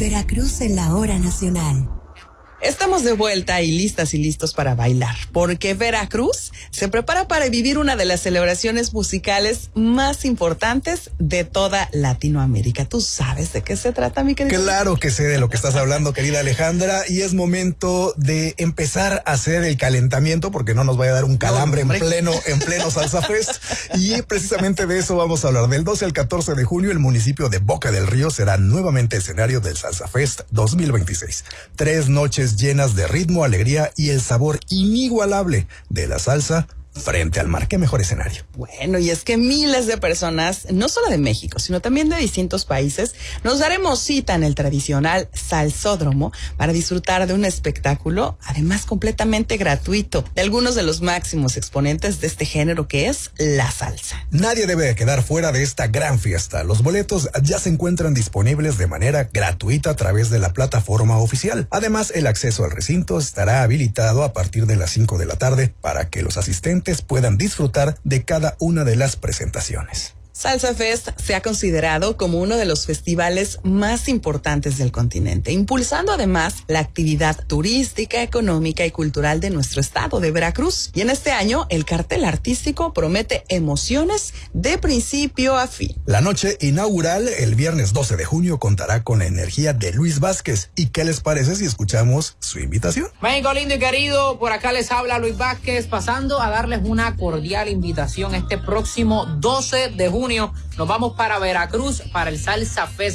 Veracruz en la hora nacional. Estamos de vuelta y listas y listos para bailar, porque Veracruz se prepara para vivir una de las celebraciones musicales más importantes de toda Latinoamérica. ¿Tú sabes de qué se trata, mi querida? Claro que sé de lo que estás hablando, querida Alejandra, y es momento de empezar a hacer el calentamiento, porque no nos vaya a dar un calambre en pleno Salsa Fest. Y precisamente de eso vamos a hablar. Del 12 al 14 de junio, el municipio de Boca del Río será nuevamente escenario del Salsa Fest 2026. 3 noches llenas de ritmo, alegría y el sabor inigualable de la salsa frente al mar. ¿Qué mejor escenario? Bueno, y es que miles de personas, no solo de México, sino también de distintos países, nos daremos cita en el tradicional salsódromo para disfrutar de un espectáculo, además completamente gratuito, de algunos de los máximos exponentes de este género que es la salsa. Nadie debe quedar fuera de esta gran fiesta. Los boletos ya se encuentran disponibles de manera gratuita a través de la plataforma oficial. Además, el acceso al recinto estará habilitado a partir de las 5 de la tarde para que los asistentes puedan disfrutar de cada una de las presentaciones. Salsa Fest se ha considerado como uno de los festivales más importantes del continente, impulsando además la actividad turística, económica y cultural de nuestro estado de Veracruz. Y en este año, el cartel artístico promete emociones de principio a fin. La noche inaugural, el viernes 12 de junio, contará con la energía de Luis Vázquez. ¿Y qué les parece si escuchamos su invitación? México lindo y querido, por acá les habla Luis Vázquez, pasando a darles una cordial invitación este próximo 12 de junio. Nos vamos para Veracruz para el Salsa Fest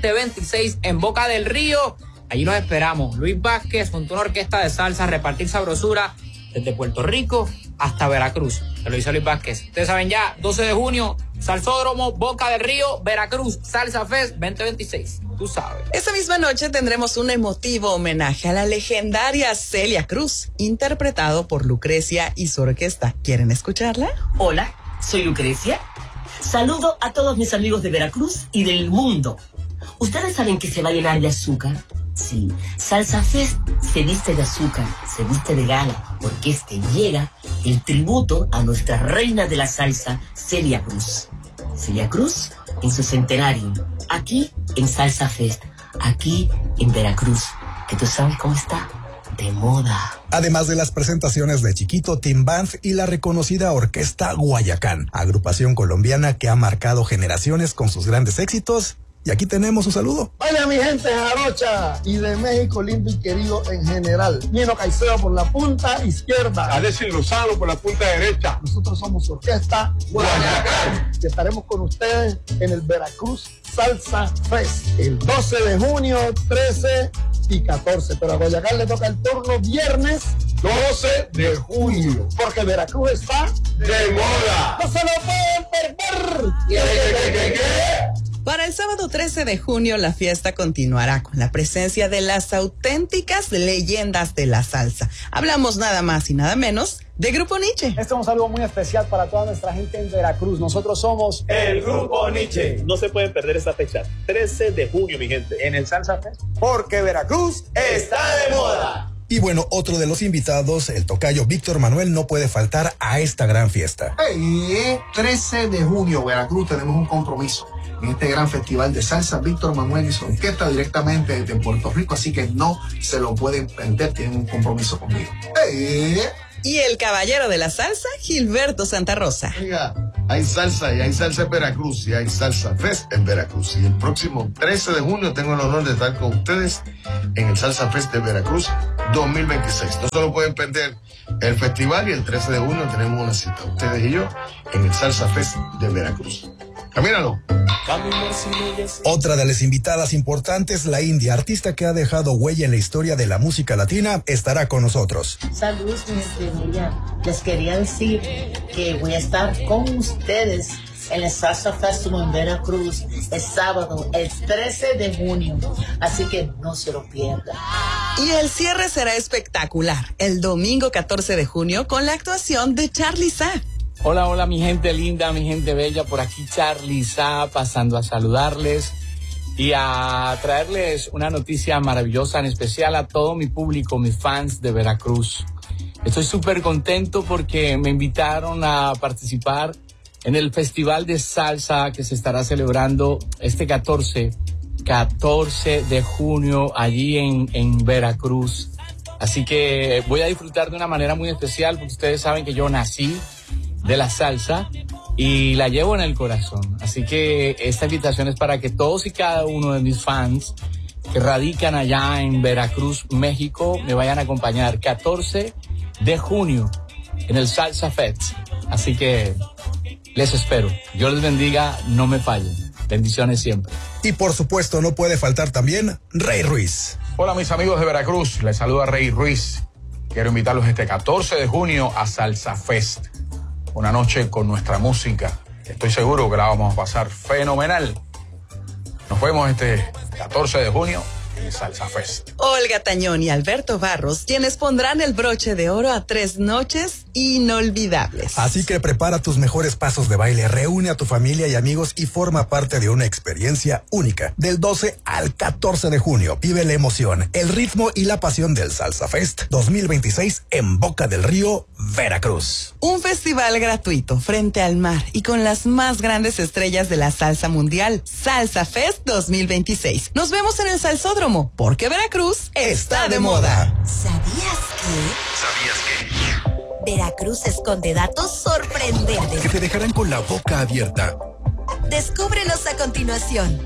2026 en Boca del Río. Allí nos esperamos. Luis Vázquez junto a una orquesta de salsa, repartir sabrosura desde Puerto Rico hasta Veracruz. Se lo dice Luis Vázquez. Ustedes saben ya, 12 de junio, Salsódromo, Boca del Río, Veracruz, Salsa Fest 2026. Tú sabes. Esa misma noche tendremos un emotivo homenaje a la legendaria Celia Cruz, interpretado por Lucrecia y su orquesta. ¿Quieren escucharla? Hola, soy Lucrecia. Saludo a todos mis amigos de Veracruz y del mundo. ¿Ustedes saben que se va a llenar de azúcar? Sí, Salsa Fest se viste de azúcar, se viste de gala, porque llega el tributo a nuestra reina de la salsa, Celia Cruz. Celia Cruz en su centenario, aquí en Salsa Fest, aquí en Veracruz, que tú sabes cómo está. De moda. Además de las presentaciones de Chiquito, Team Band y la reconocida Orquesta Guayacán, agrupación colombiana que ha marcado generaciones con sus grandes éxitos. Y aquí tenemos su saludo. Hola mi gente jarocha y de México lindo y querido en general. Nino Caicedo por la punta izquierda. Alexis Lozano por la punta derecha. Nosotros somos Orquesta Guayacán. Y estaremos con ustedes en el Veracruz Salsa Fest el 12 de junio, 13 y 14. Pero a Guayacán le toca el turno viernes 12 de junio. porque Veracruz está ¡de moda! ¡No se lo pueden perder! ¿Qué? Para el sábado 13 de junio, la fiesta continuará con la presencia de las auténticas leyendas de la salsa. Hablamos nada más y nada menos de Grupo Nietzsche. Esto es algo muy especial para toda nuestra gente en Veracruz. Nosotros somos El Grupo Nietzsche. No se pueden perder esta fecha, 13 de junio, mi gente. en el Salsa Fest. Porque Veracruz está de moda. Y bueno, otro de los invitados, el tocayo Víctor Manuel, no puede faltar a esta gran fiesta. 13 de junio, Veracruz, tenemos un compromiso en este gran festival de salsa. Víctor Manuel y su orquesta directamente desde Puerto Rico, así que no se lo pueden perder, tienen un compromiso conmigo. Y el caballero de la salsa, Gilberto Santa Rosa. Oiga, hay salsa y hay salsa en Veracruz y hay Salsa Fest en Veracruz. Y el próximo 13 de junio tengo el honor de estar con ustedes en el Salsa Fest de Veracruz 2026. No se lo pueden perder el festival y el 13 de junio tenemos una cita, ustedes y yo, en el Salsa Fest de Veracruz. Camínalo. Otra de las invitadas importantes, la India, artista que ha dejado huella en la historia de la música latina, estará con nosotros. Saludos, mi gente. Les quería decir que voy a estar con ustedes en el Salsa Festival en Veracruz el sábado, el 13 de junio. Así que no se lo pierdan. Y el cierre será espectacular, el domingo 14 de junio, con la actuación de Charly Sa. Hola, mi gente linda, mi gente bella, por aquí Charly Sa, pasando a saludarles y a traerles una noticia maravillosa, en especial a todo mi público, mis fans de Veracruz. Estoy súper contento porque me invitaron a participar en el Festival de Salsa que se estará celebrando este 14 14 de junio allí en Veracruz. Así que voy a disfrutar de una manera muy especial porque ustedes saben que yo nací de la salsa y la llevo en el corazón. Así que esta invitación es para que todos y cada uno de mis fans que radican allá en Veracruz, México, me vayan a acompañar 14 de junio en el Salsa Fest. Así que les espero. Dios les bendiga, no me fallen. Bendiciones siempre. Y por supuesto no puede faltar también Rey Ruiz. Hola mis amigos de Veracruz, les saluda Rey Ruiz. Quiero invitarlos este 14 de junio a Salsa Fest. Una noche con nuestra música. Estoy seguro que la vamos a pasar fenomenal. Nos vemos este 14 de junio en Salsa Fest. Olga Tañón y Alberto Barros, quienes pondrán el broche de oro a 3 noches inolvidables. Así que prepara tus mejores pasos de baile, reúne a tu familia y amigos y forma parte de una experiencia única. Del 12 al 14 de junio, vive la emoción, el ritmo y la pasión del Salsa Fest 2026 en Boca del Río, Veracruz. Un festival gratuito frente al mar y con las más grandes estrellas de la salsa mundial. Salsa Fest 2026. Nos vemos en el Salsódromo, porque Veracruz está de moda. ¿Sabías que? Veracruz esconde datos sorprendentes que te dejarán con la boca abierta. Descúbrelos a continuación.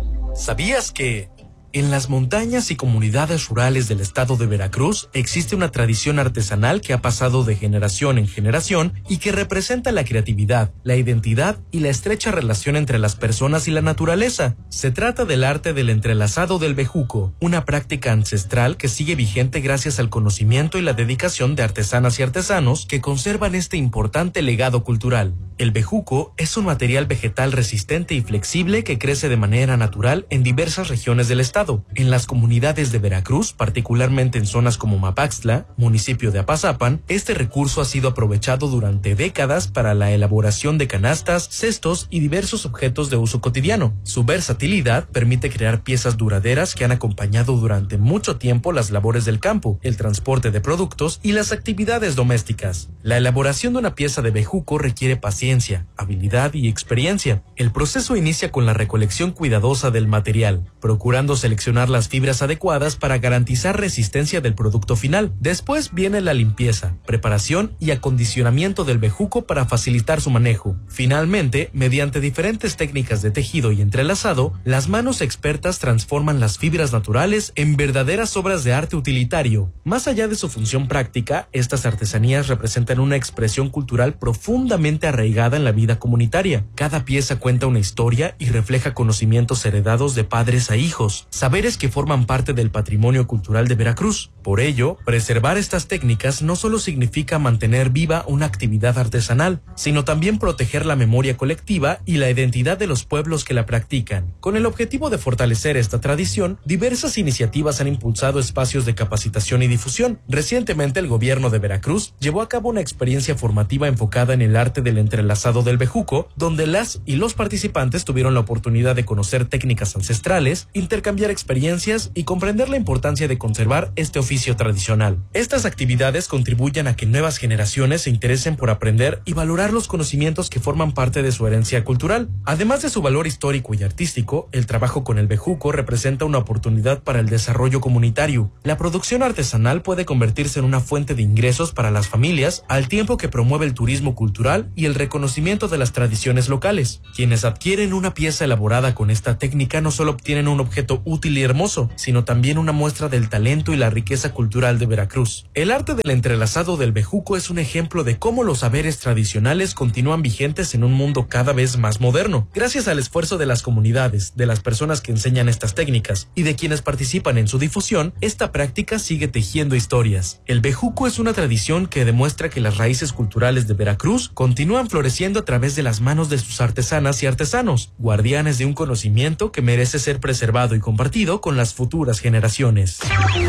¿Sabías que en las montañas y comunidades rurales del estado de Veracruz existe una tradición artesanal que ha pasado de generación en generación y que representa la creatividad, la identidad y la estrecha relación entre las personas y la naturaleza? Se trata del arte del entrelazado del bejuco, una práctica ancestral que sigue vigente gracias al conocimiento y la dedicación de artesanas y artesanos que conservan este importante legado cultural. El bejuco es un material vegetal resistente y flexible que crece de manera natural en diversas regiones del estado. En las comunidades de Veracruz, particularmente en zonas como Mapaxtla, municipio de Apazapan, este recurso ha sido aprovechado durante décadas para la elaboración de canastas, cestos y diversos objetos de uso cotidiano. Su versatilidad permite crear piezas duraderas que han acompañado durante mucho tiempo las labores del campo, el transporte de productos y las actividades domésticas. La elaboración de una pieza de bejuco requiere paciencia, habilidad y experiencia. El proceso inicia con la recolección cuidadosa del material, procurando seleccionar las fibras adecuadas para garantizar resistencia del producto final. Después viene la limpieza, preparación y acondicionamiento del bejuco para facilitar su manejo. Finalmente, mediante diferentes técnicas de tejido y entrelazado, las manos expertas transforman las fibras naturales en verdaderas obras de arte utilitario. Más allá de su función práctica, estas artesanías representan una expresión cultural profundamente arraigada en la vida comunitaria. Cada pieza cuenta una historia y refleja conocimientos heredados de padres a hijos, saberes que forman parte del patrimonio cultural de Veracruz. Por ello, preservar estas técnicas no solo significa mantener viva una actividad artesanal, sino también proteger la memoria colectiva y la identidad de los pueblos que la practican. Con el objetivo de fortalecer esta tradición, diversas iniciativas han impulsado espacios de capacitación y difusión. Recientemente, el gobierno de Veracruz llevó a cabo una experiencia formativa enfocada en el arte del entrelazado del bejuco, donde las y los participantes tuvieron la oportunidad de conocer técnicas ancestrales, intercambiar experiencias y comprender la importancia de conservar este oficio tradicional. Estas actividades contribuyen a que nuevas generaciones se interesen por aprender y valorar los conocimientos que forman parte de su herencia cultural. Además de su valor histórico y artístico, el trabajo con el bejuco representa una oportunidad para el desarrollo comunitario. La producción artesanal puede convertirse en una fuente de ingresos para las familias, al tiempo que promueve el turismo cultural y el reconocimiento de las tradiciones locales. Quienes adquieren una pieza elaborada con esta técnica no solo obtienen un objeto útil y hermoso, sino también una muestra del talento y la riqueza cultural de Veracruz. El arte del entrelazado del bejuco es un ejemplo de cómo los saberes tradicionales continúan vigentes en un mundo cada vez más moderno. Gracias al esfuerzo de las comunidades, de las personas que enseñan estas técnicas y de quienes participan en su difusión, esta práctica sigue tejiendo historias. El bejuco es una tradición que demuestra que las raíces culturales de Veracruz continúan floreciendo a través de las manos de sus artesanas y artesanos, guardianes de un conocimiento que merece ser preservado y compartido con las futuras generaciones.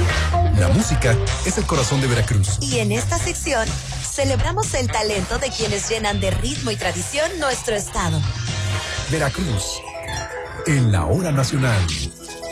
La música es el corazón de Veracruz. Y en esta sección celebramos el talento de quienes llenan de ritmo y tradición nuestro estado. Veracruz, en la hora nacional.